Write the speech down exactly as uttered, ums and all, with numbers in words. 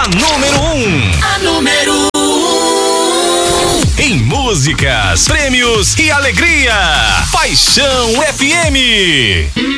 número um. A número um. Em músicas, prêmios e alegria. Paixão F M.